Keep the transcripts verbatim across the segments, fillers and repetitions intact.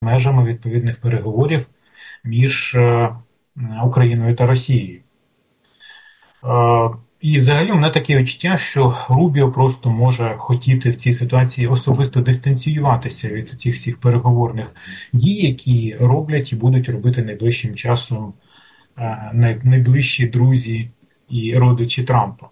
межами відповідних переговорів між Україною та Росією. І взагалі у мене таке відчуття, що Рубіо просто може хотіти в цій ситуації особисто дистанціюватися від цих всіх переговорних дій, які роблять і будуть робити найближчим часом найближчі друзі і родичі Трампа.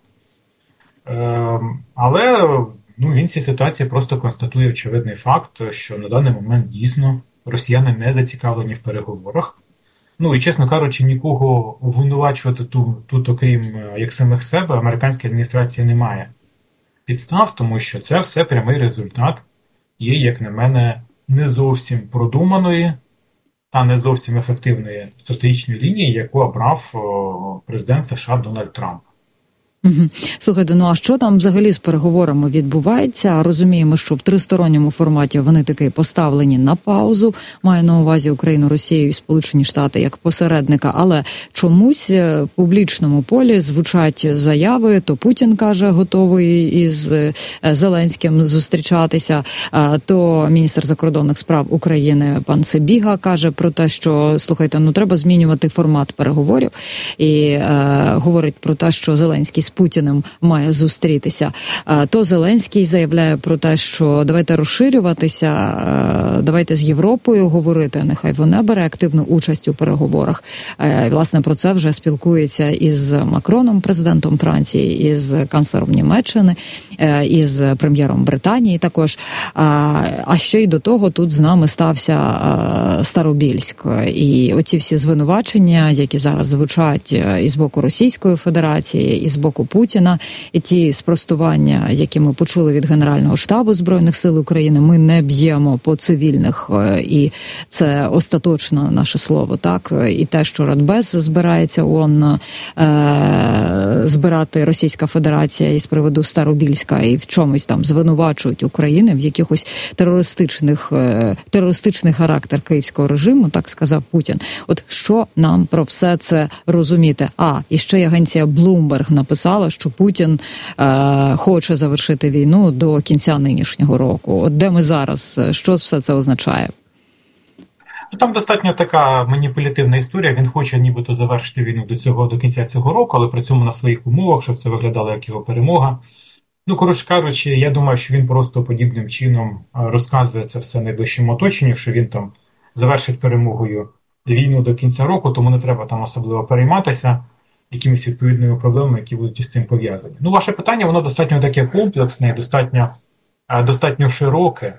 Але ну, він в цій ситуації просто констатує очевидний факт, що на даний момент дійсно росіяни не зацікавлені в переговорах. Ну і, чесно кажучи, нікого обвинувачувати тут, тут, окрім як самих себе, американська адміністрація не має підстав, тому що це все прямий результат є, як на мене, не зовсім продуманої та не зовсім ефективної стратегічної лінії, яку обрав президент США Дональд Трамп. Угу. Слухайте, ну а що там взагалі з переговорами відбувається? Розуміємо, що в тристоронньому форматі вони таки поставлені на паузу, маю на увазі Україну, Росію і Сполучені Штати як посередника, але чомусь в публічному полі звучать заяви, то Путін каже, готовий із Зеленським зустрічатися, то міністр закордонних справ України пан Сибіга каже про те, що, слухайте, ну треба змінювати формат переговорів, і е, говорить про те, що Зеленський з Путіним має зустрітися. То Зеленський заявляє про те, що давайте розширюватися, давайте з Європою говорити, нехай вона бере активну участь у переговорах. І, власне, про це вже спілкується із Макроном, президентом Франції, із канцлером Німеччини, із прем'єром Британії також. А ще й до того тут з нами стався Старобільськ. І оці всі звинувачення, які зараз звучать із боку Російської Федерації, із боку Путіна, і ті спростування, які ми почули від Генерального штабу Збройних сил України, ми не б'ємо по цивільних, і це остаточно наше слово, так? І те, що Радбез збирається ООН е- збирати Російська Федерація із приводу Старобільська і в чомусь там звинувачують Україну в якихось терористичних, е- терористичний характер київського режиму, так сказав Путін. От що нам про все це розуміти? А, і ще й агенція Bloomberg написала, що Путін е, хоче завершити війну до кінця нинішнього року. От де ми зараз? Що все це означає? Ну, там достатньо така маніпулятивна історія. Він хоче нібито завершити війну до цього, до кінця цього року, але при цьому на своїх умовах, щоб це виглядало як його перемога. Ну, коротше кажучи, я думаю, що він просто подібним чином розказує це все найближчому оточенню, що він там завершить перемогою війну до кінця року, тому не треба там особливо перейматися якимись відповідними проблемами, які будуть із цим пов'язані. Ну, ваше питання, воно достатньо таке комплексне, достатньо, достатньо широке.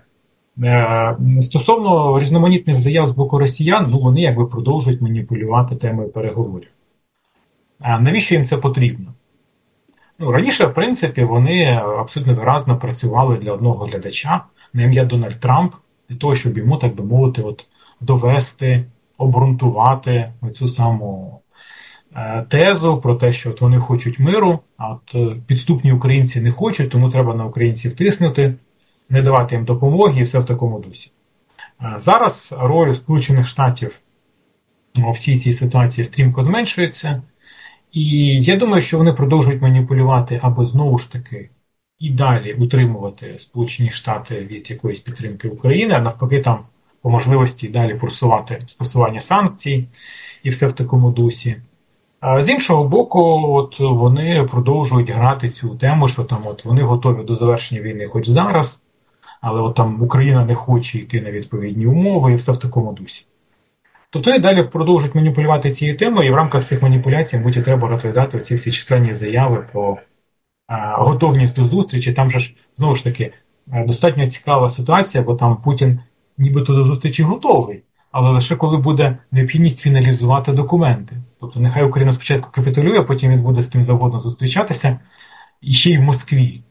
Стосовно різноманітних заяв з боку росіян, ну, вони якби продовжують маніпулювати темою переговорів. А навіщо їм це потрібно? Ну, раніше, в принципі, вони абсолютно виразно працювали для одного глядача на ім'я Дональд Трамп, для того, щоб йому, так би мовити, от, довести, обґрунтувати оцю саму тезу про те, що от вони хочуть миру, а от підступні українці не хочуть, тому треба на українців тиснути, не давати їм допомоги і все в такому дусі. Зараз роль Сполучених Штатів у всій цій ситуації стрімко зменшується, і я думаю, що вони продовжують маніпулювати або знову ж таки і далі утримувати Сполучені Штати від якоїсь підтримки України, а навпаки там по можливості далі просувати стосування санкцій і все в такому дусі. З іншого боку, от вони продовжують грати цю тему, що там от вони готові до завершення війни хоч зараз, але от там Україна не хоче йти на відповідні умови і все в такому дусі. Тобто вони далі продовжують маніпулювати цією темою, і в рамках цих маніпуляцій, мабуть, треба розглядати оці всі численні заяви про а, готовність до зустрічі. Там же ж, знову ж таки, достатньо цікава ситуація, бо там Путін нібито до зустрічі готовий, але лише коли буде необхідність фіналізувати документи. Тобто нехай Україна спочатку капітулює, а потім він буде з ким завгодно зустрічатися, і ще й в Москві.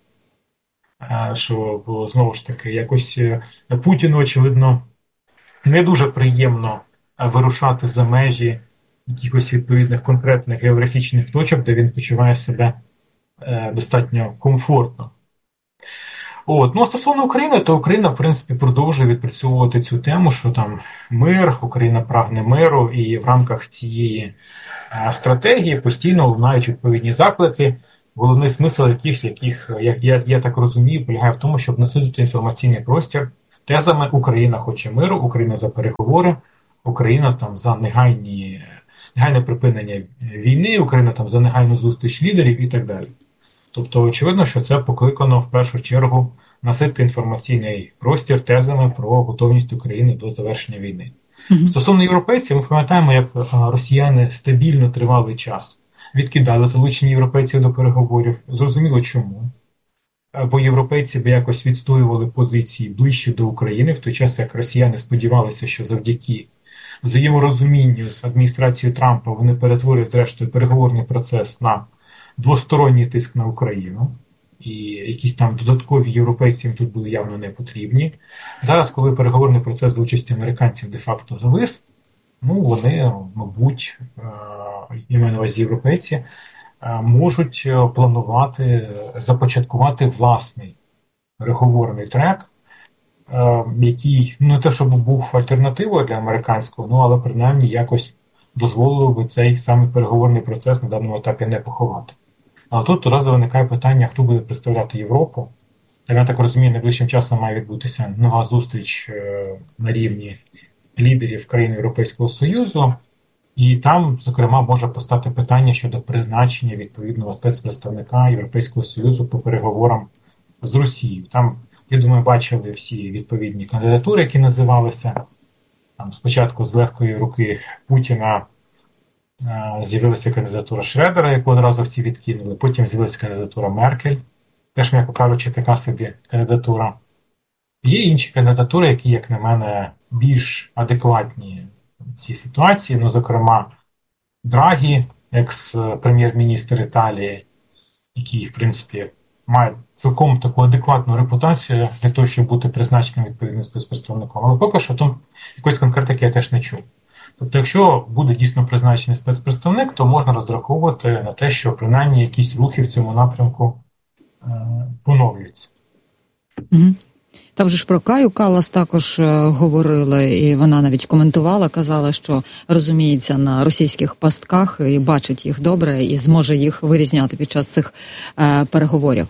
Що, знову ж таки, якось Путіну, очевидно, не дуже приємно вирушати за межі якихось відповідних конкретних географічних точок, де він почуває себе достатньо комфортно. От. Ну, а стосовно України, то Україна, в принципі, продовжує відпрацьовувати цю тему, що там мир, Україна прагне миру, і в рамках цієї стратегії постійно лунають відповідні заклики, головний смисл яких, яких я, я, я так розумію, полягає в тому, щоб наситити інформаційний простір тезами Україна хоче миру, Україна за переговори, Україна там за негайні, негайне припинення війни, Україна там за негайну зустріч лідерів і так далі. Тобто, очевидно, що це покликано в першу чергу насити інформаційний простір тезами про готовність України до завершення війни. Mm-hmm. Стосовно європейців, ми пам'ятаємо, як росіяни стабільно тривалий час відкидали залучення європейців до переговорів. Зрозуміло чому. Бо європейці би якось відстоювали позиції ближче до України, в той час як росіяни сподівалися, що завдяки взаєморозумінню з адміністрацією Трампа вони перетворять, зрештою, переговорний процес на двосторонній тиск на Україну. І якісь там додаткові європейці їм тут були явно не потрібні. Зараз, коли переговорний процес за участі американців де-факто завис, ну вони, мабуть, я маю на увазі європейці, можуть планувати започаткувати власний переговорний трек, який ну, не те, щоб був альтернативою для американського, ну але принаймні якось дозволило би цей самий переговорний процес на даному етапі не поховати. Але тут одразу виникає питання, хто буде представляти Європу. Я так розумію, найближчим часом має відбутися нова зустріч на рівні лідерів країн Європейського Союзу. І там, зокрема, може постати питання щодо призначення відповідного спецпредставника Європейського Союзу по переговорам з Росією. Там, я думаю, бачили всі відповідні кандидатури, які називалися. Там спочатку з легкої руки Путіна з'явилася кандидатура Шредера, яку одразу всі відкинули. Потім з'явилася кандидатура Меркель. Теж, м'яко кажучи, така собі кандидатура. Є інші кандидатури, які, як на мене, більш адекватні в цій ситуації. Ну, зокрема, Драгі, екс-прем'єр-міністр Італії, який, в принципі, має цілком таку адекватну репутацію для того, щоб бути призначеним відповідним спецпредставником. Але поки що там якоїсь конкретики я теж не чув. Тобто, якщо буде дійсно призначений спецпредставник, то можна розраховувати на те, що принаймні якісь рухи в цьому напрямку е- поновлюються. Mm-hmm. Там же ж про Каю Каллас також говорили, і вона навіть коментувала, казала, що розуміється на російських пастках і бачить їх добре, і зможе їх вирізняти під час цих е, переговорів.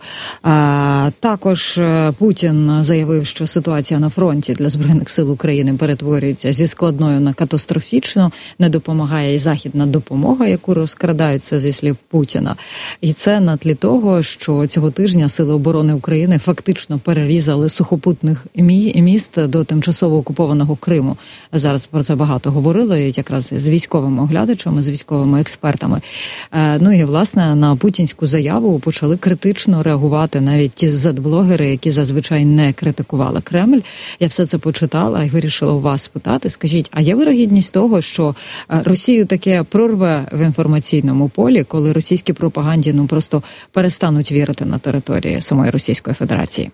Е, також Путін заявив, що ситуація на фронті для Збройних сил України перетворюється зі складною на катастрофічну, не допомагає і західна допомога, яку розкрадаються, зі слів Путіна. І це на тлі того, що цього тижня Сили оборони України фактично перерізали сухопутний міст до тимчасово окупованого Криму. Зараз про це багато говорили, якраз з військовими оглядачами, з військовими експертами. Ну і, власне, на путінську заяву почали критично реагувати навіть ті зет-блогери, які зазвичай не критикували Кремль. Я все це почитала і вирішила у вас спитати. Скажіть, а є вирогідність того, що Росію таке прорве в інформаційному полі, коли російській пропаганді ну просто перестануть вірити на території самої Російської Федерації?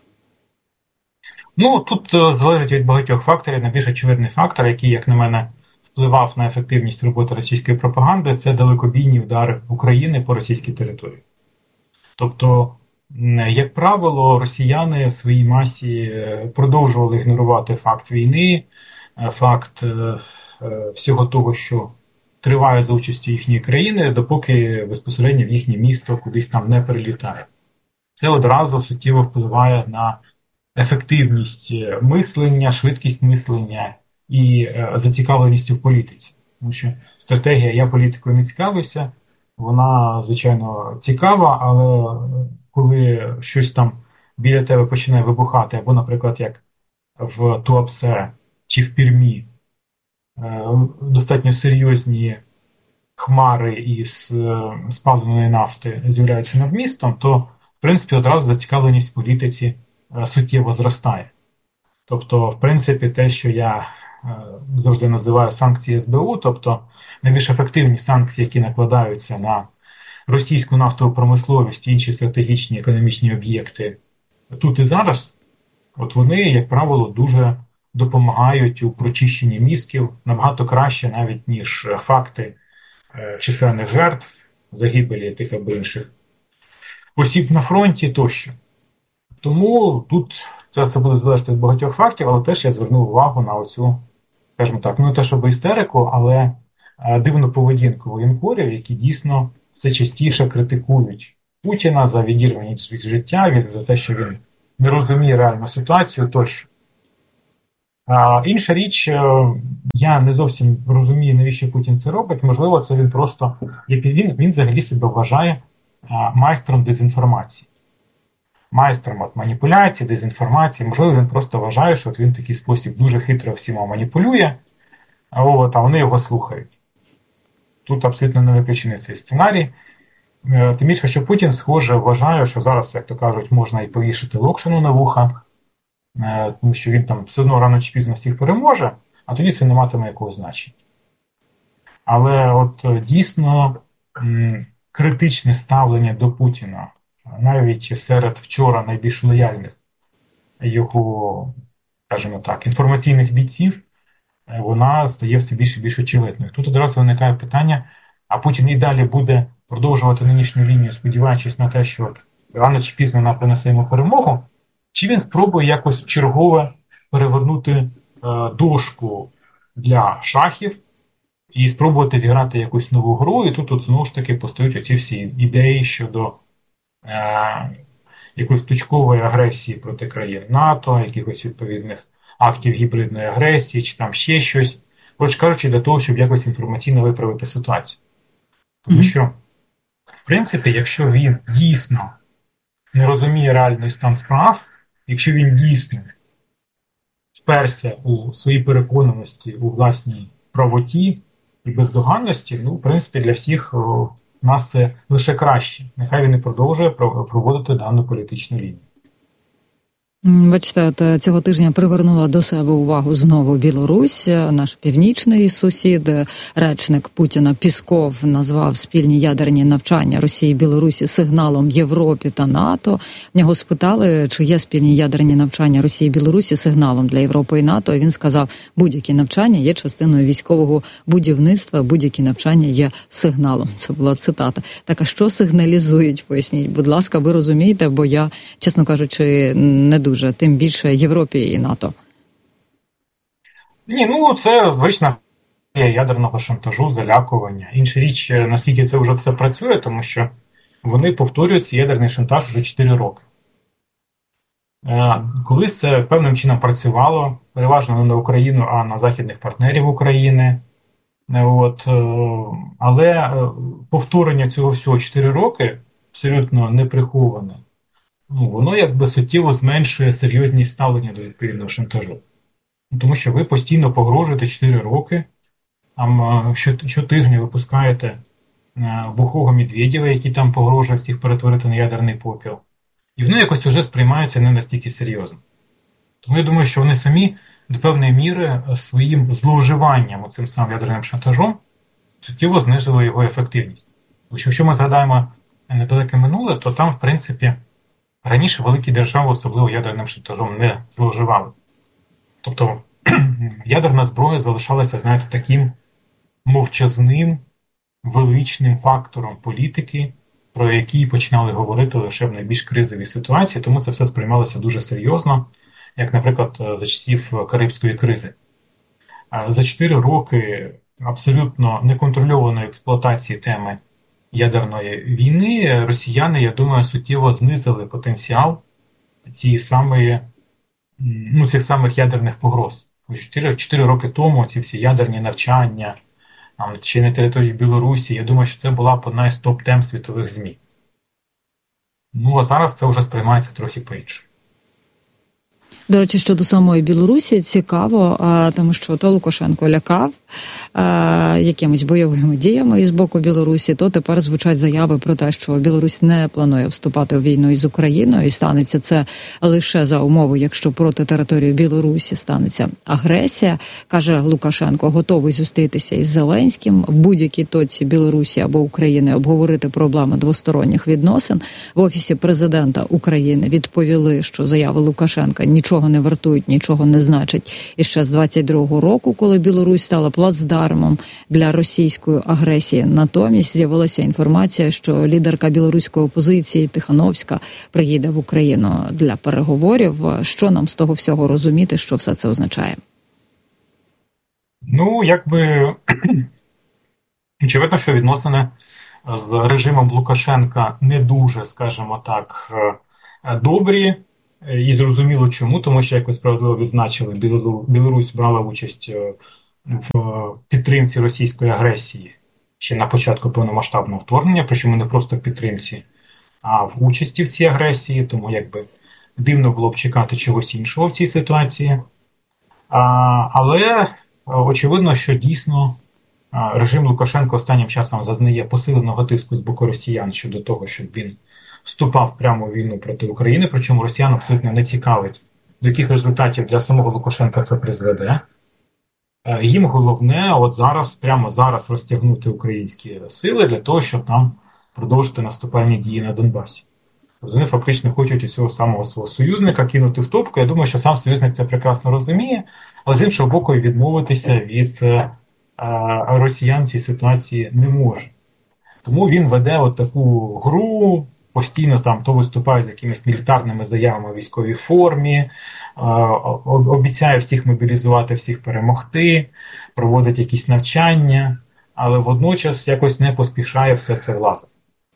Ну, тут залежить від багатьох факторів. Найбільш очевидний фактор, який, як на мене, впливав на ефективність роботи російської пропаганди, це далекобійні удари України по російській території. Тобто, як правило, росіяни в своїй масі продовжували ігнорувати факт війни, факт всього того, що триває за участю їхньої країни, допоки безпосередньо в їхнє місто кудись там не прилітає. Це одразу суттєво впливає на ефективність мислення, швидкість мислення і е, зацікавленість у політиці. Тому що стратегія «я політикою не цікавлюся», вона, звичайно, цікава, але коли щось там біля тебе починає вибухати, або, наприклад, як в Туапсе чи в Пірмі, е, достатньо серйозні хмари із е, спаленої нафти з'являються над містом, то, в принципі, одразу зацікавленість в політиці суттєво зростає. Тобто, в принципі, те, що я е, завжди називаю санкції ес бе у, тобто найбільш ефективні санкції, які накладаються на російську нафтову промисловість і інші стратегічні економічні об'єкти тут і зараз, от вони, як правило, дуже допомагають у прочищенні мізків набагато краще навіть, ніж факти е, численних жертв, загибелі тих або інших осіб на фронті тощо. Тому тут це все буде залежати від багатьох фактів, але теж я звернув увагу на оцю, скажімо так, ну не те, щоб істерику, але дивну поведінку воєнкорів, які дійсно все частіше критикують Путіна за відірваність від життя, за те, що він не розуміє реальну ситуацію тощо. А, інша річ, я не зовсім розумію, навіщо Путін це робить. Можливо, це він просто, як він, він взагалі себе вважає а, майстром дезінформації. Майстром от маніпуляції, дезінформації. Можливо, він просто вважає, що от він в такий спосіб дуже хитро всіма маніпулює, а, от, а вони його слухають. Тут абсолютно не виключений цей сценарій. Тим більше, що Путін, схоже, вважає, що зараз, як то кажуть, можна і повішати Локшину на вуха, тому що він там все одно рано чи пізно всіх переможе, а тоді це не матиме якогось значення. Але от дійсно критичне ставлення до Путіна, навіть серед вчора найбільш лояльних його, скажімо так, інформаційних бійців, вона стає все більше і більш очевидною. Тут одразу виникає питання, а Путін і далі буде продовжувати нинішню лінію, сподіваючись на те, що рано чи пізно вона принесе йому перемогу, чи він спробує якось чергове перевернути е, дошку для шахів і спробувати зіграти якусь нову гру, і тут, от, знову ж таки, постають оці всі ідеї щодо е, якоїсь точкової агресії проти країн НАТО, якихось відповідних актів гібридної агресії, чи там ще щось. Коротше кажучи, для того, щоб якось інформаційно виправити ситуацію. Тому що, в принципі, якщо він дійсно не розуміє реальний стан справ, якщо він дійсно вперся у своїй переконаності, у власній правоті і бездоганності, ну, в принципі, для всіх о, нас це лише краще. Нехай він і продовжує проводити дану політичну лінію. Бачите, от цього тижня привернула до себе увагу знову Білорусь, наш північний сусід. Речник Путіна Пісков назвав спільні ядерні навчання Росії і Білорусі сигналом Європі та НАТО. В нього спитали, чи є спільні ядерні навчання Росії і Білорусі сигналом для Європи і НАТО. І він сказав, будь-які навчання є частиною військового будівництва, будь-які навчання є сигналом. Це була цитата. Так, а що сигналізують? Поясніть, будь ласка, ви розумієте, бо я, чесно кажучи, не дуже. Тим більше Європі і НАТО. Ні, ну це звична ядерного шантажу, залякування. Інша річ, наскільки це вже все працює, тому що вони повторюють цей ядерний шантаж вже чотири роки. Колись це певним чином працювало, переважно не на Україну, а на західних партнерів України. От. Але повторення цього всього чотири роки абсолютно не приховане. Ну, воно якби суттєво зменшує серйозність ставлення до відповідного шантажу. Тому що ви постійно погрожуєте чотири роки, там щотижня випускаєте бухого Медведєва, який там погрожує всіх перетворити на ядерний попіл. І воно якось вже сприймається не настільки серйозно. Тому я думаю, що вони самі до певної міри своїм зловживанням цим самим ядерним шантажом суттєво знизили його ефективність. Тому що якщо ми згадаємо недалеке минуле, то там, в принципі, раніше великі держави особливо ядерним шантажом не зловживали. Тобто ядерна зброя залишалася, знаєте, таким мовчазним, величним фактором політики, про який починали говорити лише в найбільш кризовій ситуації, тому це все сприймалося дуже серйозно, як, наприклад, за часів Карибської кризи. За чотири роки абсолютно неконтрольованої експлуатації теми ядерної війни росіяни, я думаю, суттєво знизили потенціал цієї самої, ну, цих самих ядерних погроз. Чотири роки тому ці всі ядерні навчання, там, чи на території Білорусі, я думаю, що це була б одна із топ-тем світових ЗМІ. Ну, а зараз це вже сприймається трохи по-іншому. До речі, щодо самої Білорусі цікаво, тому що то Лукашенко лякав якимись бойовими діями із боку Білорусі, то тепер звучать заяви про те, що Білорусь не планує вступати у війну із Україною, і станеться це лише за умови, якщо проти території Білорусі станеться агресія. Каже Лукашенко, готовий зустрітися із Зеленським в будь-якій точці Білорусі або України, обговорити проблеми двосторонніх відносин. В Офісі президента України відповіли, що заяви Лукашенка нічого не вартують, нічого не значать. І ще з двадцять другого року, коли Білорусь стала плацдармом для російської агресії. Натомість з'явилася інформація, що лідерка білоруської опозиції Тихановська приїде в Україну для переговорів. Що нам з того всього розуміти, що все це означає? Ну, якби очевидно, що відносини з режимом Лукашенка не дуже, скажімо так, добрі. І зрозуміло чому, тому що, як ви справедливо відзначили, Білорусь брала участь в підтримці російської агресії ще на початку повномасштабного вторгнення, причому не просто в підтримці, а в участі в цій агресії, тому якби дивно було б чекати чогось іншого в цій ситуації. А, але очевидно, що дійсно режим Лукашенка останнім часом зазнає посиленого тиску з боку росіян щодо того, щоб він вступав прямо в війну проти України, причому росіян абсолютно не цікавить, до яких результатів для самого Лукашенка це призведе. Їм головне от зараз, прямо зараз розтягнути українські сили для того, щоб там продовжити наступальні дії на Донбасі. Вони фактично хочуть у цього самого свого союзника кинути в топку. Я думаю, що сам союзник це прекрасно розуміє, але з іншого боку відмовитися від е, росіян в цій ситуації не може. Тому він веде от таку гру, постійно там то виступає з якимись мілітарними заявами у військовій формі, е, обіцяє всіх мобілізувати, всіх перемогти, проводить якісь навчання, але водночас якось не поспішає все це влазити.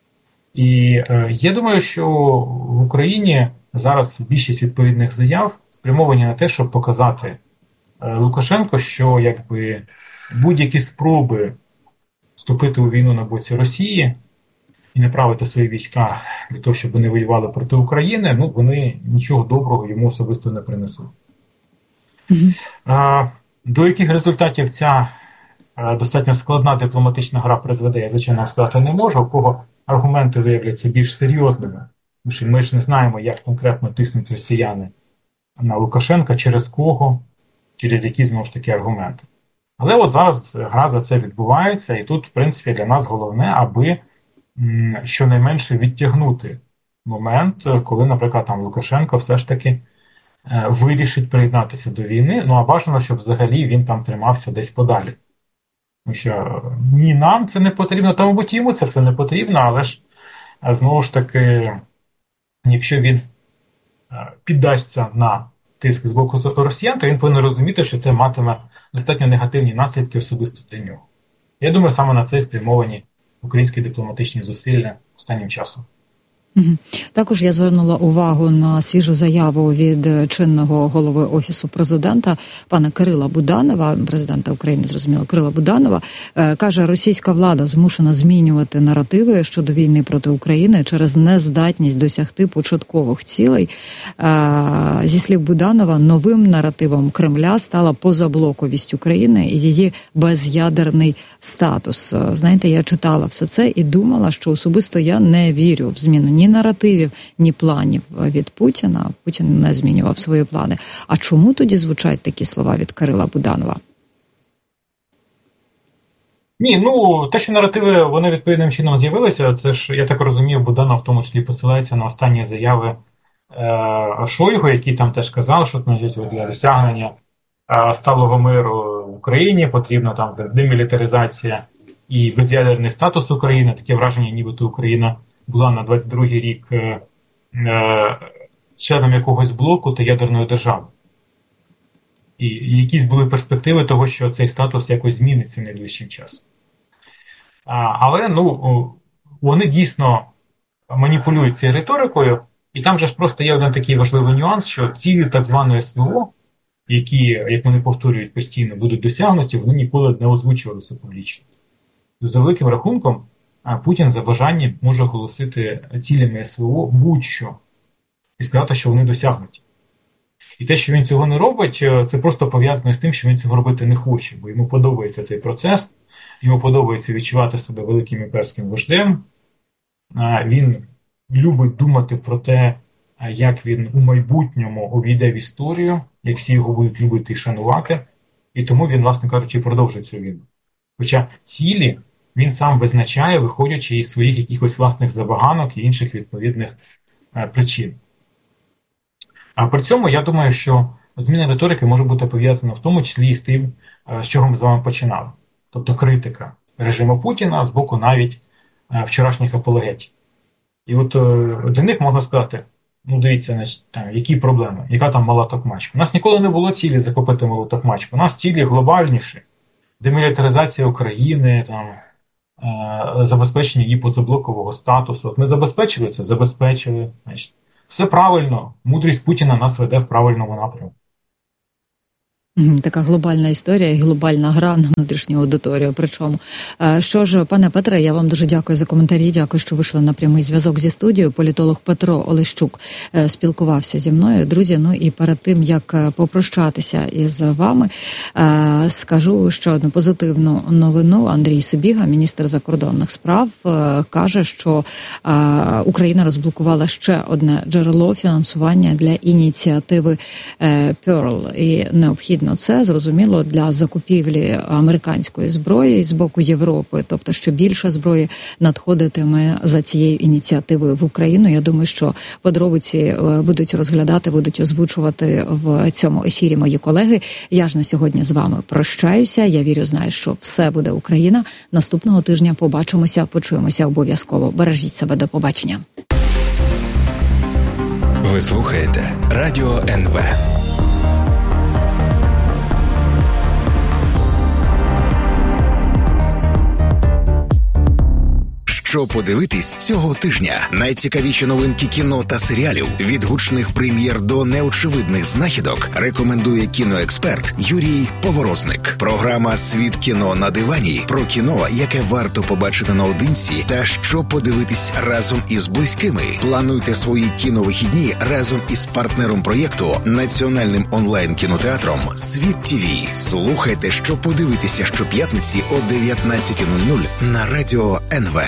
І е, я думаю, що в Україні зараз більшість відповідних заяв спрямовані на те, щоб показати е, Лукашенко, що якби будь-які спроби вступити у війну на боці Росії і направити свої війська для того, щоб вони воювали проти України, ну вони нічого доброго йому особисто не принесуть. Mm-hmm. Е, до яких результатів ця е, достатньо складна дипломатична гра призведе, я, звичайно, сказати не можу, у кого аргументи виявляться більш серйозними, тому що ми ж не знаємо, як конкретно тиснуть росіяни на Лукашенка, через кого, через які, знову ж таки, аргументи. Але от зараз гра за це відбувається, і тут, в принципі, для нас головне, аби м, щонайменше відтягнути момент, коли, наприклад, там Лукашенко все ж таки е, вирішить приєднатися до війни, ну а бажано, щоб взагалі він там тримався десь подалі. Тому що ні нам це не потрібно, та, мабуть, йому це все не потрібно, але ж, знову ж таки, якщо він піддасться на тиск з боку росіян, то він повинен розуміти, що це матиме достатньо негативні наслідки особисто для нього. Я думаю, саме на це спрямовані українські дипломатичні зусилля останнім часом. Угу. Також я звернула увагу на свіжу заяву від чинного голови Офісу президента, пана Кирила Буданова, президента України, зрозуміло, Кирила Буданова, е, каже, російська влада змушена змінювати наративи щодо війни проти України через нездатність досягти початкових цілей. Е, зі слів Буданова, новим наративом Кремля стала позаблоковість України і її без'ядерний статус. Знаєте, я читала все це і думала, що особисто я не вірю в зміну ні наративів, ні планів від Путіна. Путін не змінював свої плани. А чому тоді звучать такі слова від Кирила Буданова? Ні, ну, те, що наративи, вони відповідним чином з'явилися, це ж, я так розумію, Буданов в тому числі посилається на останні заяви е- Шойгу, який там теж казав, що для досягнення е- сталого миру в Україні потрібна там демілітаризація і без'ядерний статус України. Таке враження, нібито Україна була на двадцять другий рік е, е, членом якогось блоку та ядерної держави. І, і якісь були перспективи того, що цей статус якось зміниться найближчим часом. А, але, ну, вони дійсно маніпулюють цією риторикою, і там же ж просто є один такий важливий нюанс, що цілі так званої СВО, які, як вони повторюють постійно, будуть досягнуті, вони ніколи не озвучувалися публічно. За великим рахунком, Путін за бажанням може оголосити цілями СВО будь-що і сказати, що вони досягнуті. І те, що він цього не робить, це просто пов'язано з тим, що він цього робити не хоче, бо йому подобається цей процес, йому подобається відчувати себе великим імперським вождем, він любить думати про те, як він у майбутньому увійде в історію, як всі його будуть любити і шанувати, і тому він, власне кажучи, продовжує цю війну. Хоча цілі він сам визначає, виходячи із своїх якихось власних забаганок і інших відповідних е, причин. А при цьому я думаю, що зміна риторики може бути пов'язана в тому числі і з тим, е, з чого ми з вами починали. Тобто критика режиму Путіна з боку навіть е, вчорашніх апологетів. І от е, для них можна сказати, ну дивіться, значить, там, які проблеми, яка там мала токмачка. У нас ніколи не було цілі захопити малу токмачку. У нас цілі глобальніші. Демілітаризація України, там, забезпечення її позаблокового статусу. От ми забезпечили це? Забезпечили. Значить, все правильно, мудрість Путіна нас веде в правильному напрямку. Така глобальна історія і глобальна гра на внутрішню аудиторію. Причому, що ж, пане Петре, я вам дуже дякую за коментарі, дякую, що вийшли на прямий зв'язок зі студією. Політолог Петро Олещук спілкувався зі мною. Друзі, ну і перед тим, як попрощатися із вами, скажу ще одну позитивну новину. Андрій Сибіга, міністр закордонних справ, каже, що Україна розблокувала ще одне джерело фінансування для ініціативи Pearl. І необхідно це, зрозуміло, для закупівлі американської зброї з боку Європи, тобто, що більше зброї надходитиме за цією ініціативою в Україну. Я думаю, що подробиці будуть розглядати, будуть озвучувати в цьому ефірі мої колеги. Я ж на сьогодні з вами прощаюся. Я вірю, знаю, що все буде Україна. Наступного тижня побачимося, почуємося обов'язково. Бережіть себе, до побачення. Ви слухаєте Радіо ен ве. Що подивитись цього тижня? Найцікавіші новинки кіно та серіалів від гучних прем'єр до неочевидних знахідок рекомендує кіноексперт Юрій Поворозник. Програма «Світ кіно на дивані» про кіно, яке варто побачити наодинці та що подивитись разом із близькими. Плануйте свої кіновихідні разом із партнером проєкту, національним онлайн-кінотеатром «Світ ТІВІ». Слухайте, що подивитися щоп'ятниці о дев'ятнадцята нуль нуль на Радіо ен ве.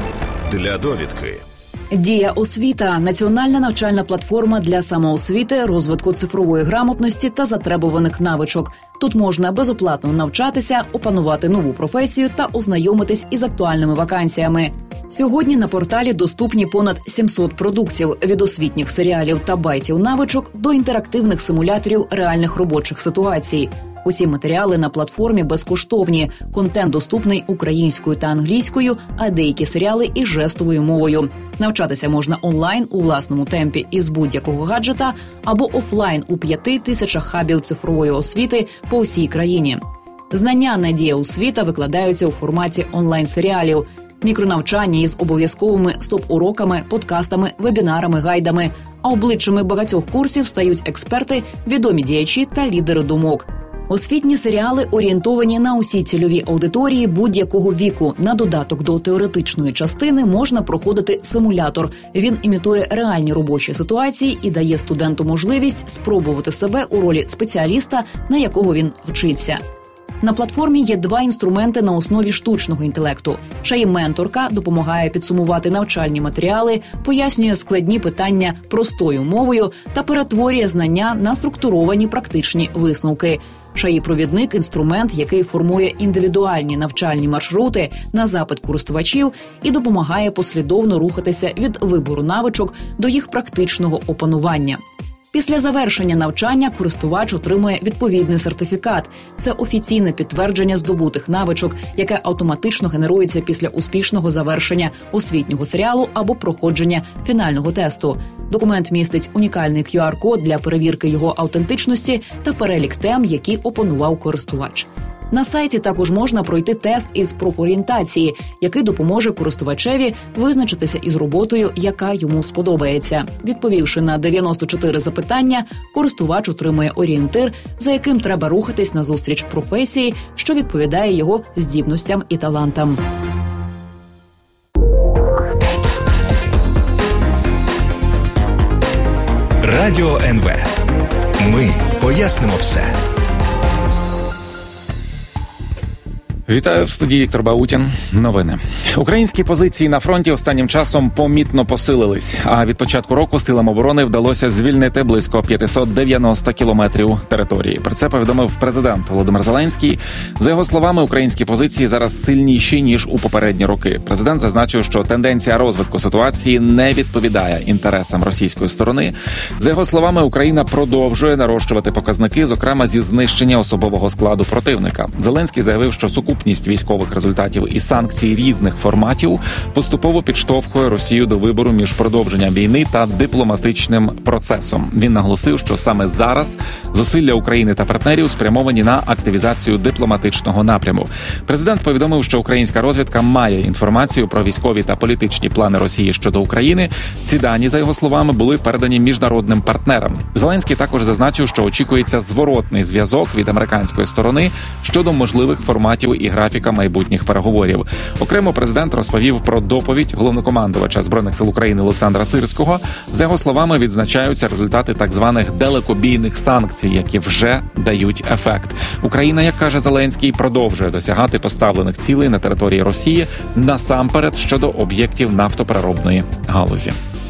Для довідки. Дія освіта – національна навчальна платформа для самоосвіти, розвитку цифрової грамотності та затребуваних навичок. Тут можна безоплатно навчатися, опанувати нову професію та ознайомитись із актуальними вакансіями. Сьогодні на порталі доступні понад сімсот продуктів – від освітніх серіалів та байтів навичок до інтерактивних симуляторів реальних робочих ситуацій. Усі матеріали на платформі безкоштовні, контент доступний українською та англійською, а деякі серіали і жестовою мовою. Навчатися можна онлайн у власному темпі із будь-якого гаджета або офлайн у п'яти тисячах хабів цифрової освіти по всій країні. Знання на Дія освіта викладаються у форматі онлайн-серіалів, мікронавчання із обов'язковими стоп-уроками, подкастами, вебінарами, гайдами, а обличчями багатьох курсів стають експерти, відомі діячі та лідери думок. Освітні серіали орієнтовані на усі цільові аудиторії будь-якого віку. На додаток до теоретичної частини можна проходити симулятор. Він імітує реальні робочі ситуації і дає студенту можливість спробувати себе у ролі спеціаліста, на якого він вчиться. На платформі є два інструменти на основі штучного інтелекту. Шаї-менторка допомагає підсумувати навчальні матеріали, пояснює складні питання простою мовою та перетворює знання на структуровані практичні висновки. Шаї-провідник – інструмент, який формує індивідуальні навчальні маршрути на запит користувачів і допомагає послідовно рухатися від вибору навичок до їх практичного опанування. Після завершення навчання користувач отримує відповідний сертифікат. Це офіційне підтвердження здобутих навичок, яке автоматично генерується після успішного завершення освітнього серіалу або проходження фінального тесту. Документ містить унікальний кю ар-код для перевірки його автентичності та перелік тем, які опанував користувач. На сайті також можна пройти тест із профорієнтації, який допоможе користувачеві визначитися із роботою, яка йому сподобається. Відповівши на дев'яносто чотири запитання, користувач отримує орієнтир, за яким треба рухатись назустріч професії, що відповідає його здібностям і талантам. Радіо ен ве. Ми пояснимо все. Вітаю в студії Віктор Баутін. Новини. Українські позиції на фронті останнім часом помітно посилились, а від початку року силам оборони вдалося звільнити близько п'ятсот дев'яносто кілометрів території. Про це повідомив президент Володимир Зеленський. За його словами, українські позиції зараз сильніші, ніж у попередні роки. Президент зазначив, що тенденція розвитку ситуації не відповідає інтересам російської сторони. За його словами, Україна продовжує нарощувати показники, зокрема зі знищення особового складу противника. Зеленський заявив, що сукупність сукупність військових результатів і санкцій різних форматів поступово підштовхує Росію до вибору між продовженням війни та дипломатичним процесом. Він наголосив, що саме зараз зусилля України та партнерів спрямовані на активізацію дипломатичного напряму. Президент повідомив, що українська розвідка має інформацію про військові та політичні плани Росії щодо України. Ці дані, за його словами, були передані міжнародним партнерам. Зеленський також зазначив, що очікується зворотний зв'язок від американської сторони щодо можливих форматів і графіка майбутніх переговорів. Окремо президент розповів про доповідь головнокомандувача Збройних сил України Олександра Сирського. За його словами, відзначаються результати так званих далекобійних санкцій, які вже дають ефект. Україна, як каже Зеленський, продовжує досягати поставлених цілей на території Росії, насамперед щодо об'єктів нафтопереробної галузі.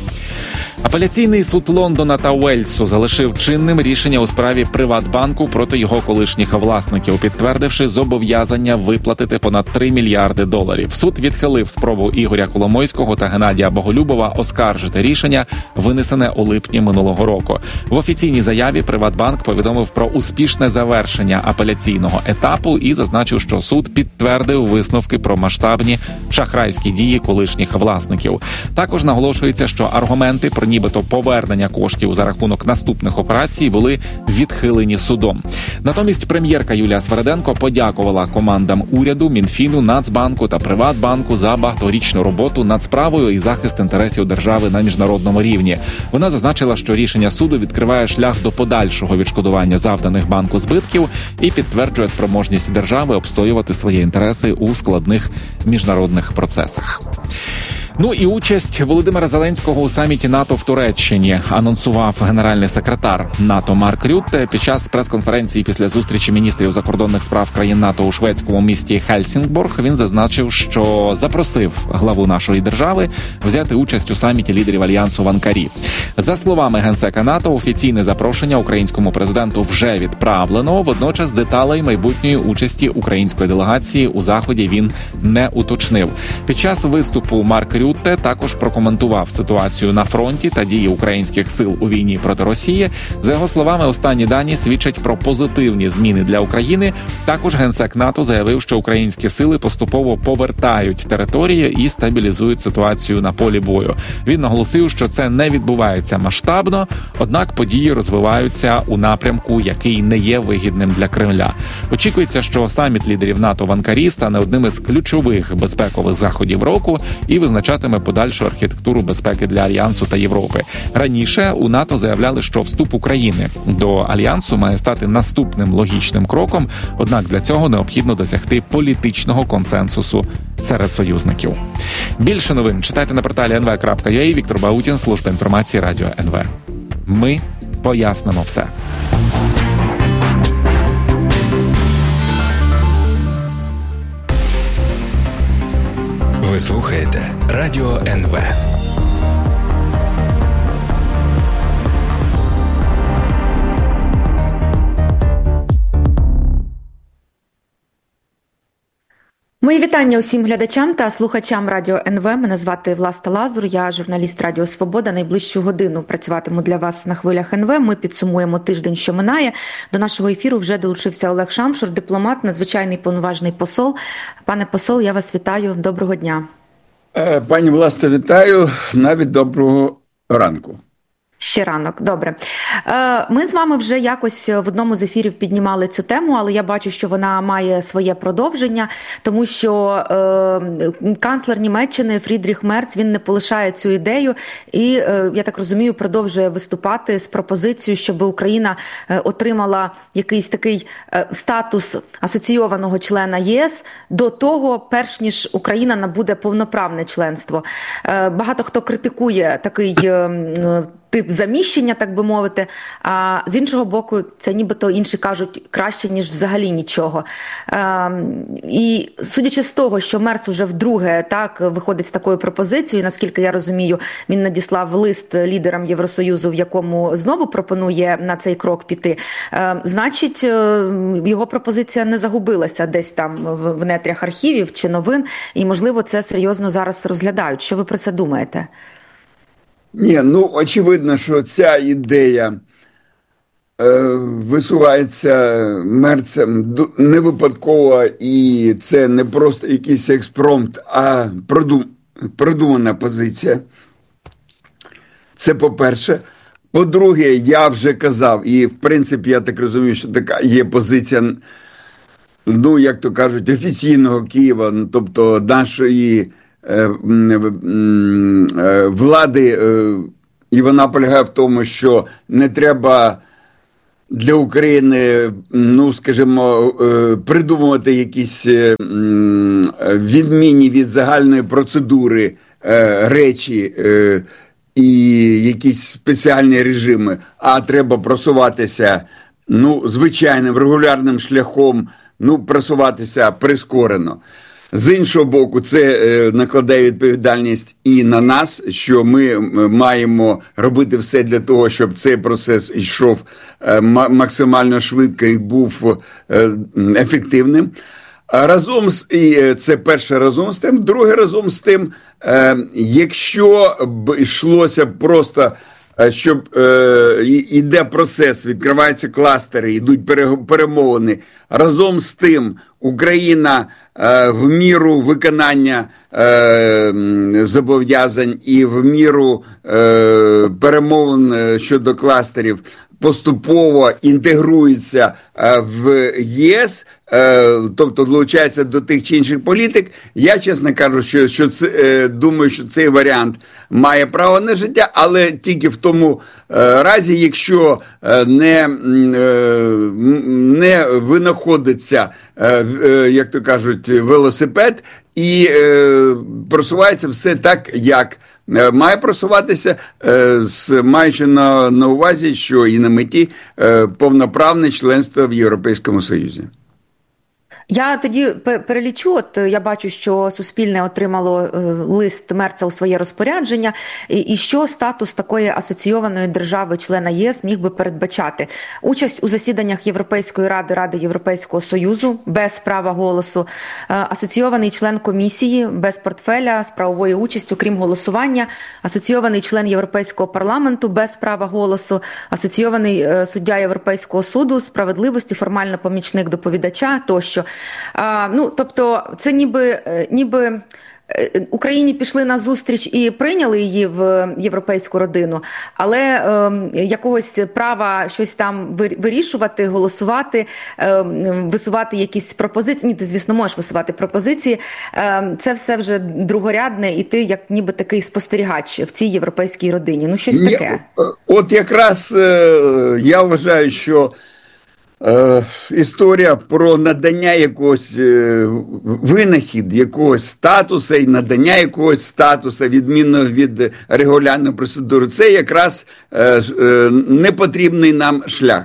Апеляційний суд Лондона та Уельсу залишив чинним рішення у справі Приватбанку проти його колишніх власників, підтвердивши зобов'язання виплатити понад три мільярди доларів. Суд відхилив спробу Ігоря Коломойського та Геннадія Боголюбова оскаржити рішення, винесене у липні минулого року. В офіційній заяві Приватбанк повідомив про успішне завершення апеляційного етапу і зазначив, що суд підтвердив висновки про масштабні шахрайські дії колишніх власників. Також наголошується, що аргументи про нібито повернення коштів за рахунок наступних операцій були відхилені судом. Натомість прем'єрка Юлія Свериденко подякувала командам уряду, Мінфіну, Нацбанку та Приватбанку за багаторічну роботу над справою і захист інтересів держави на міжнародному рівні. Вона зазначила, що рішення суду відкриває шлях до подальшого відшкодування завданих банку збитків і підтверджує спроможність держави обстоювати свої інтереси у складних міжнародних процесах. Ну і участь Володимира Зеленського у саміті НАТО в Туреччині анонсував генеральний секретар НАТО Марк Рютте. Під час прес-конференції після зустрічі міністрів закордонних справ країн НАТО у шведському місті Хельсінгборг він зазначив, що запросив главу нашої держави взяти участь у саміті лідерів Альянсу в Анкарі. За словами генсека НАТО, офіційне запрошення українському президенту вже відправлено. Водночас деталей майбутньої участі української делегації у заході він не уточнив. Під час виступу Марк Рютте Рютте також прокоментував ситуацію на фронті та дії українських сил у війні проти Росії. За його словами, останні дані свідчать про позитивні зміни для України. Також генсек НАТО заявив, що українські сили поступово повертають території і стабілізують ситуацію на полі бою. Він наголосив, що це не відбувається масштабно, однак події розвиваються у напрямку, який не є вигідним для Кремля. Очікується, що саміт лідерів НАТО в Анкарі стане одним із ключових безпекових заходів року і визначатиме подальшу архітектуру безпеки для Альянсу та Європи. Раніше у НАТО заявляли, що вступ України до Альянсу має стати наступним логічним кроком, однак для цього необхідно досягти політичного консенсусу серед союзників. Більше новин читайте на порталі ен ве крапка ю а. Віктор Баутін, служба інформації Радіо ен ве. Ми пояснимо все. Ви слухаєте Радіо ен ве. Мої вітання усім глядачам та слухачам Радіо ен ве. Мене звати Власта Лазур, я журналіст Радіо Свобода. Найближчу годину працюватиму для вас на хвилях ен ве. Ми підсумуємо тиждень, що минає. До нашого ефіру вже долучився Олег Шамшур, дипломат, надзвичайний повноважний посол. Пане посол, я вас вітаю. Доброго дня. Пані Власте, вітаю. Навіть доброго ранку. Ще ранок, добре. Ми з вами вже якось в одному з ефірів піднімали цю тему, але я бачу, що вона має своє продовження, тому що е, канцлер Німеччини Фрідріх Мерц, він не полишає цю ідею і, е, я так розумію, продовжує виступати з пропозицією, щоб Україна отримала якийсь такий статус асоційованого члена ЄС до того, перш ніж Україна набуде повноправне членство. Е, багато хто критикує такий е, тип заміщення, так би мовити, а з іншого боку, це нібито інші кажуть краще, ніж взагалі нічого. А, і судячи з того, що Мерц уже вдруге так виходить з такою пропозицією, наскільки я розумію, він надіслав лист лідерам Євросоюзу, в якому знову пропонує на цей крок піти, а, значить, його пропозиція не загубилася десь там в нетрях архівів чи новин, і, можливо, це серйозно зараз розглядають. Що ви про це думаєте? Ні, ну, очевидно, що ця ідея висувається мерцем не випадково, і це не просто якийсь експромт, а продум, продумана позиція. Це по-перше. По-друге, я вже казав, і в принципі, я так розумію, що така є позиція, ну, як то кажуть, офіційного Києва, тобто нашої е, е, влади, е, і вона полягає в тому, що не треба для України, ну, скажімо, придумувати якісь відмінні від загальної процедури речі і якісь спеціальні режими, а треба просуватися, ну, звичайним, регулярним шляхом, ну, просуватися прискорено. З іншого боку, це накладає відповідальність і на нас, що ми маємо робити все для того, щоб цей процес йшов максимально швидко і був ефективним. Разом з, і це перше разом з тим, друге разом з тим, якщо б йшлося просто, щоб е, йде процес, відкриваються кластери, йдуть перемовини. Разом з тим Україна е, в міру виконання е, зобов'язань і в міру е, перемовин щодо кластерів поступово інтегрується в ЄС, тобто долучається до тих чи інших політик. Я, чесно кажу, що, що це, думаю, що цей варіант має право на життя, але тільки в тому разі, якщо не, не винаходиться, як то кажуть, велосипед, і е, просувається все так, як е, має просуватися, е, з, маючи на, на увазі, що і на меті е, повноправне членство в Європейському Союзі. Я тоді перелічу, от я бачу, що Суспільне отримало лист Мерца у своє розпорядження, і, і що статус такої асоційованої держави-члена ЄС міг би передбачати. Участь у засіданнях Європейської ради, Ради Європейського Союзу без права голосу, асоційований член комісії без портфеля з правовою участю, крім голосування, асоційований член Європейського парламенту без права голосу, асоційований суддя Європейського суду, справедливості, формально помічник доповідача тощо. А, ну, тобто, це ніби, ніби Україні пішли на зустріч і прийняли її в європейську родину, але е, якогось права щось там вирішувати, голосувати, е, висувати якісь пропозиції, ні, ти, звісно, можеш висувати пропозиції, е, це все вже другорядне, і ти як ніби такий спостерігач в цій європейській родині. Ну, щось таке. От якраз е, я вважаю, що Е, історія про надання якогось е, винахід, якогось статусу і надання якогось статусу, відмінно від регулярної процедури, це якраз е, е, непотрібний нам шлях.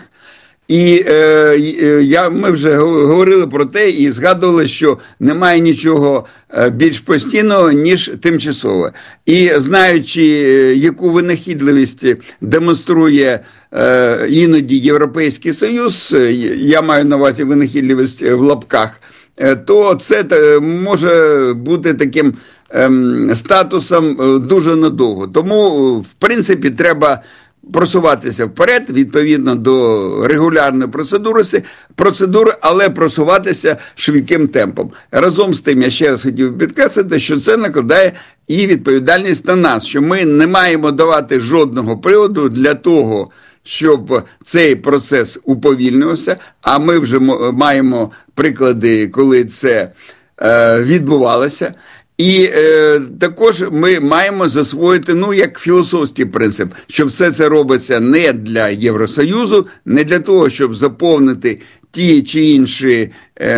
І е, я, ми вже говорили про те і згадували, що немає нічого більш постійного, ніж тимчасове. І знаючи, яку винахідливість демонструє е, іноді Європейський Союз, я маю на увазі винахідливість в лапках, то це може бути таким е, статусом дуже надовго. Тому, в принципі, треба просуватися вперед, відповідно до регулярної процедури, процедури, але просуватися швидким темпом. Разом з тим, я ще раз хотів підкреслити, що це накладає і відповідальність на нас, що ми не маємо давати жодного приводу для того, щоб цей процес уповільнився, а ми вже маємо приклади, коли це е, відбувалося. І е, також ми маємо засвоїти, ну, як філософський принцип, що все це робиться не для Євросоюзу, не для того, щоб заповнити ті чи інші е,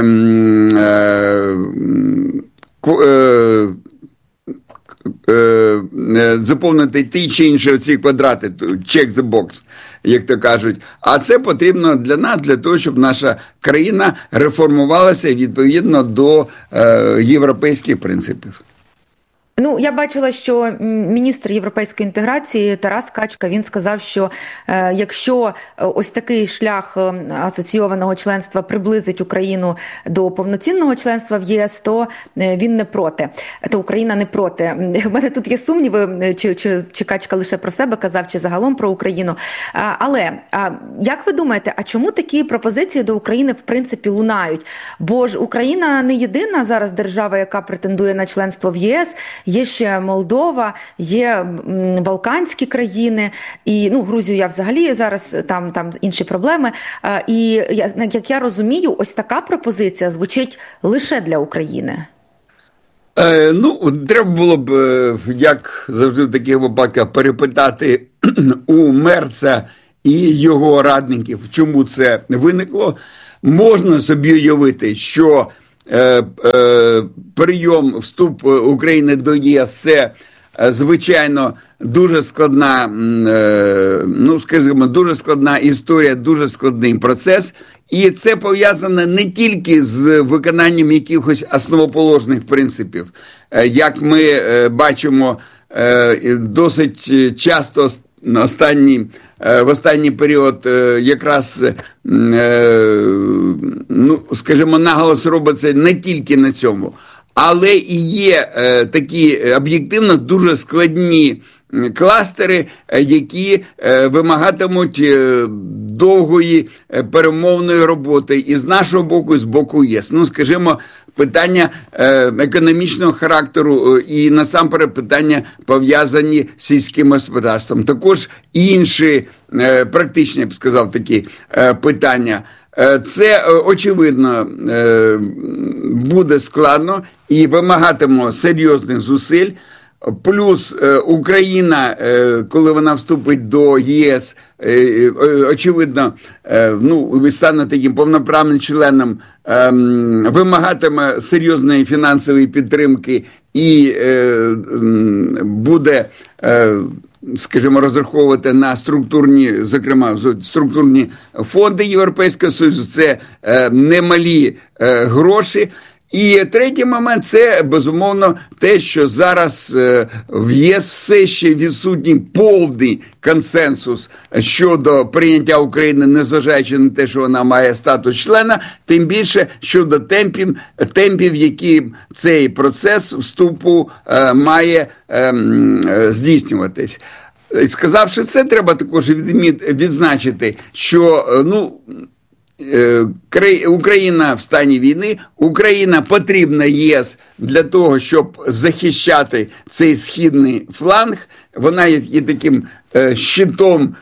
е, е, е, заповнити ті чи інші ці квадрати, check the box, як то кажуть. А це потрібно для нас, для того, щоб наша країна реформувалася відповідно до е, європейських принципів. Ну, я бачила, що міністр європейської інтеграції Тарас Качка, він сказав, що е, якщо ось такий шлях асоційованого членства приблизить Україну до повноцінного членства в ЄС, то він не проти, то Україна не проти. У мене тут є сумніви, чи, чи, чи Качка лише про себе казав, чи загалом про Україну. А, але а, як ви думаєте, а чому такі пропозиції до України в принципі лунають? Бо ж Україна не єдина зараз держава, яка претендує на членство в ЄС. Є ще Молдова, є Балканські країни, і ну, Грузію я взагалі зараз, там, там інші проблеми. І, як я розумію, ось така пропозиція звучить лише для України. Е, ну, треба було б, як завжди в таких випадках, перепитати у Мерца і його радників, чому це виникло. Можна собі уявити, що Е, е, прийом, вступ України до ЄС – це, е, звичайно, дуже складна, е, ну, скажімо, дуже складна історія, дуже складний процес. І це пов'язане не тільки з виконанням якихось основоположних принципів. Е, як ми е, бачимо, е, досить часто на останній, в останній період якраз, ну, скажімо, наголос робиться не тільки на цьому, але і є такі об'єктивно дуже складні кластери, які вимагатимуть довгої перемовної роботи і з нашого боку, і з боку ЄС. Ну, скажімо, питання економічного характеру і, насамперед, питання пов'язані з сільським господарством. Також інші практичні, я б сказав, такі питання. Це, очевидно, буде складно і вимагатиме серйозних зусиль. Плюс Україна, коли вона вступить до ЄС, очевидно, ну, стане таким повноправним членом, вимагатиме серйозної фінансової підтримки і буде, скажімо, розраховувати на структурні, зокрема, структурні фонди Європейського Союзу. Це немалі гроші. І третій момент – це, безумовно, те, що зараз в ЄС все ще відсутній повний консенсус щодо прийняття України, незважаючи на те, що вона має статус члена, тим більше щодо темпів, темпів, які цей процес вступу має здійснюватись. Сказавши це, треба також відзначити, що, ну, Україна в стані війни, Україна потрібна ЄС для того, щоб захищати цей східний фланг. Вона є таким щитом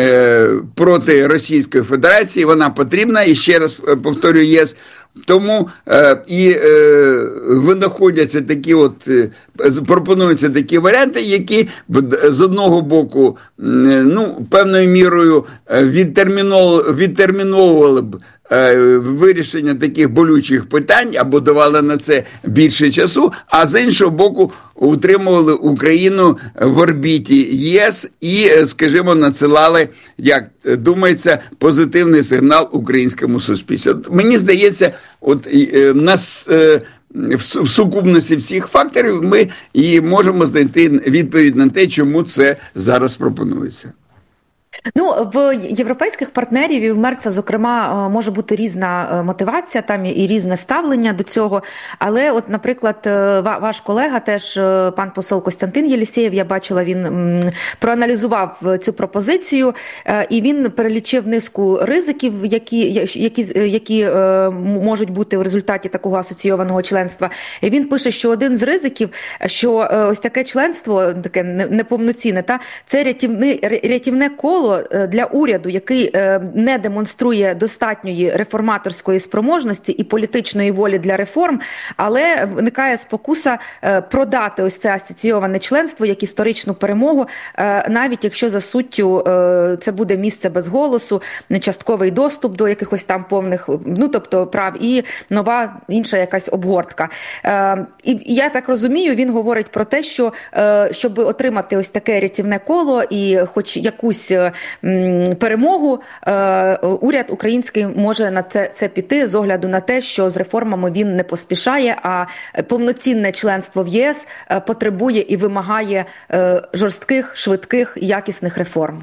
проти Російської Федерації, вона потрібна, і ще раз повторюю, ЄС. Тому е, і е, винаходяться такі от, е, пропонуються такі варіанти, які з одного боку, е, ну, певною мірою відтермінов, відтерміновували б е, вирішення таких болючих питань або давали на це більше часу, а з іншого боку утримували Україну в орбіті ЄС і, скажімо, надсилали, як думається, позитивний сигнал українському суспільству. От, мені здається, от е, нас е, в сукупності всіх факторів ми і можемо знайти відповідь на те, чому це зараз пропонується. Ну, в європейських партнерів і в Мерца, зокрема, може бути різна мотивація, там і різне ставлення до цього. Але, от, наприклад, ваш колега теж, пан посол Костянтин Єлісєєв, я бачила, він проаналізував цю пропозицію, і він перелічив низку ризиків, які, які, які можуть бути в результаті такого асоційованого членства. І він пише, що один з ризиків, що ось таке членство, таке неповноцінне, та, це рятівне, рятівне коло для уряду, який не демонструє достатньої реформаторської спроможності і політичної волі для реформ, але виникає спокуса продати ось це асоційоване членство як історичну перемогу, навіть якщо за суттю це буде місце без голосу, частковий доступ до якихось там повних, ну, тобто прав і нова інша якась обгортка. І я так розумію, він говорить про те, що щоб отримати ось таке рятівне коло і хоч якусь перемогу, уряд український може на це, це піти з огляду на те, що з реформами він не поспішає, а повноцінне членство в ЄС потребує і вимагає жорстких, швидких, якісних реформ.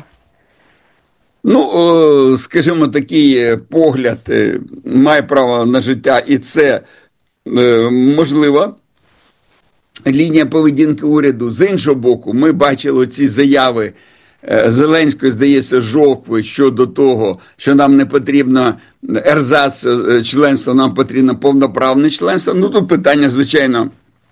Ну, скажімо, такий погляд має право на життя, і це можливо. Лінія поведінки уряду. З іншого боку, ми бачили ці заяви Зеленської, здається, Жовкви щодо того, що нам не потрібно ерзац членства, нам потрібно повноправне членство. Ну, тут питання, звичайно,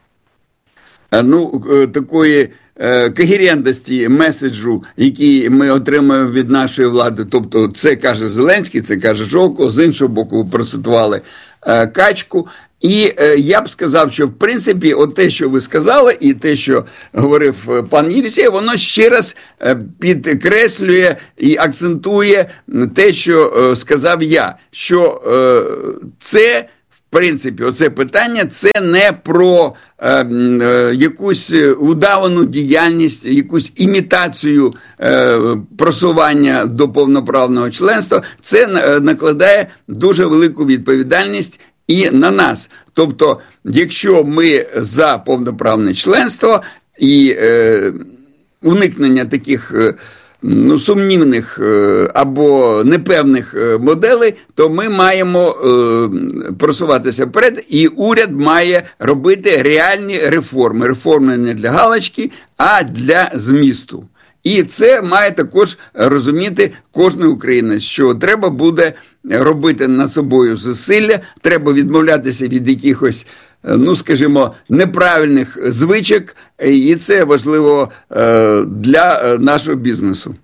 ну, такої когерентності меседжу, який ми отримуємо від нашої влади. Тобто це каже Зеленський, це каже Жовко, з іншого боку процитували Качку. І е, я б сказав, що в принципі от те, що ви сказали, і те, що говорив пан Єлісєєв, воно ще раз е, підкреслює і акцентує те, що е, сказав я, що е, це, в принципі, оце питання, це не про е, е, якусь удавану діяльність, якусь імітацію е, просування до повноправного членства, це накладає дуже велику відповідальність і на нас. Тобто, якщо ми за повноправне членство і е, уникнення таких е, ну, сумнівних е, або непевних е, моделей, то ми маємо е, просуватися вперед, і уряд має робити реальні реформи. Реформи не для галочки, а для змісту. І це має також розуміти кожен українець, що треба буде робити над собою зусилля, треба відмовлятися від якихось, ну, скажімо, неправильних звичок, і це важливо для нашого бізнесу.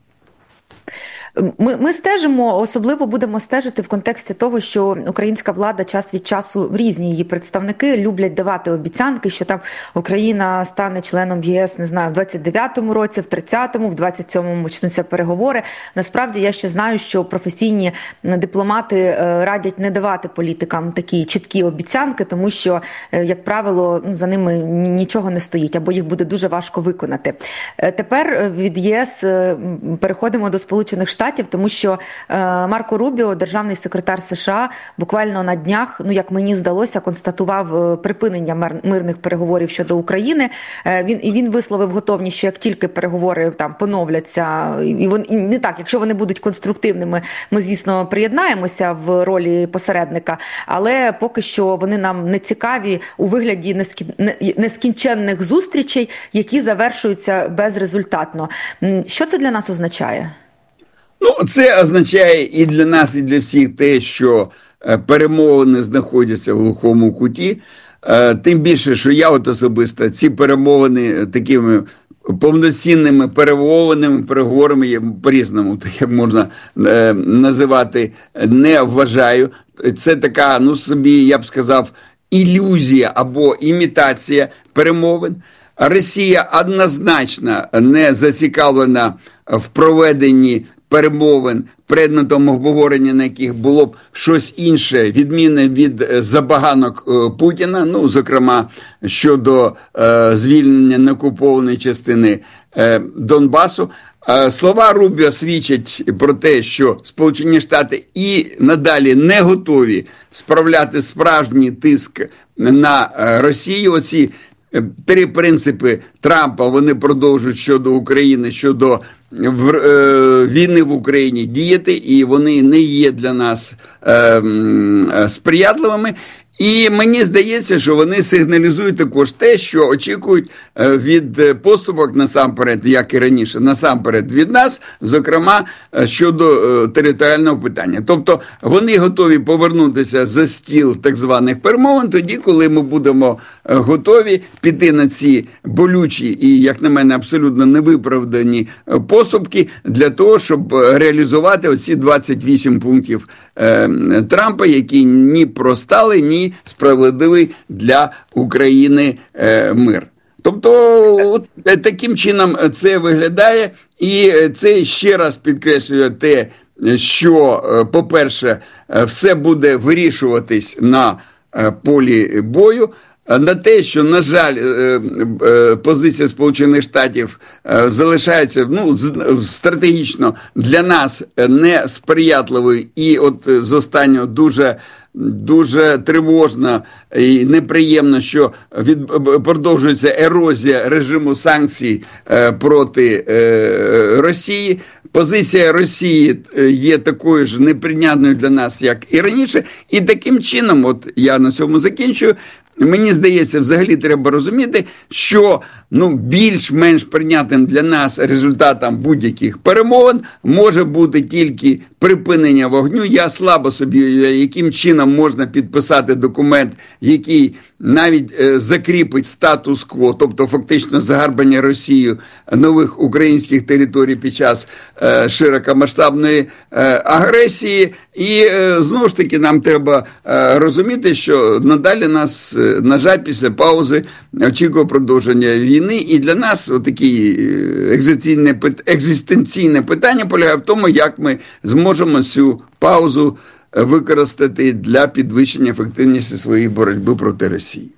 Ми, ми стежимо, особливо будемо стежити в контексті того, що українська влада час від часу, різні її представники люблять давати обіцянки, що там Україна стане членом ЄС, не знаю, в двадцять дев'ятому році, в тридцятому, в двадцять сьомому почнуться переговори. Насправді я ще знаю, що професійні дипломати радять не давати політикам такі чіткі обіцянки, тому що, як правило, за ними нічого не стоїть, або їх буде дуже важко виконати. Тепер від ЄС переходимо до Сполучених Штатів, тому що е, Марко Рубіо, державний секретар США, буквально на днях, ну як мені здалося, констатував припинення мир, мирних переговорів щодо України. Е, він і він висловив готовність, що як тільки переговори там поновляться, і вони і не так, якщо вони будуть конструктивними, ми, звісно, приєднаємося в ролі посередника, але поки що вони нам не цікаві у вигляді нескін, нескінченних зустрічей, які завершуються безрезультатно. Що це для нас означає? Ну, це означає і для нас, і для всіх те, що перемовини знаходяться в глухому куті. Тим більше, що я от особисто ці перемовини такими повноцінними перемовинами, переговорами є по-різному, так як можна називати, не вважаю. Це така, ну собі, я б сказав, ілюзія або імітація перемовин. Росія однозначно не зацікавлена в проведенні перемовин, предметом обговорення на яких було б щось інше, відмінне від забаганок Путіна, ну, зокрема, щодо е, звільнення неокупованої частини е, Донбасу. Е, слова Рубіо свідчать про те, що Сполучені Штати і надалі не готові справляти справжній тиск на Росію. Оці три принципи Трампа, вони продовжують щодо України, щодо в, е, війни в Україні діяти, і вони не є для нас е, сприятливими. І мені здається, що вони сигналізують також те, що очікують від поступок насамперед, як і раніше, насамперед від нас, зокрема, щодо територіального питання. Тобто вони готові повернутися за стіл так званих перемовин тоді, коли ми будемо готові піти на ці болючі і, як на мене, абсолютно невиправдані поступки для того, щоб реалізувати оці двадцять вісім пунктів Трампа, які ні простали, ні справедливий для України е, мир. Тобто, от, таким чином це виглядає, і це ще раз підкреслює те, що, по-перше, все буде вирішуватись на полі бою, на те, що, на жаль, позиція Сполучених Штатів залишається, ну, стратегічно для нас несприятливою і от з останнього дуже Дуже тривожно і неприємно, що від, продовжується ерозія режиму санкцій е, проти е, Росії. Позиція Росії є такою ж неприйнятною для нас, як і раніше. І таким чином, от я на цьому закінчую, мені здається, взагалі треба розуміти, що ну, більш-менш прийнятним для нас результатом будь-яких перемовин може бути тільки припинення вогню. Я слабо собі, яким чином можна підписати документ, який навіть е, закріпить статус-кво, тобто фактично загарбання Росією нових українських територій під час е, широкомасштабної е, агресії. І е, знову ж таки нам треба е, розуміти, що надалі нас, е, на жаль, після паузи очікує продовження війни. І для нас таке екзистенційне питання полягає в тому, як ми зможемо цю паузу використати для підвищення ефективності своєї боротьби проти Росії.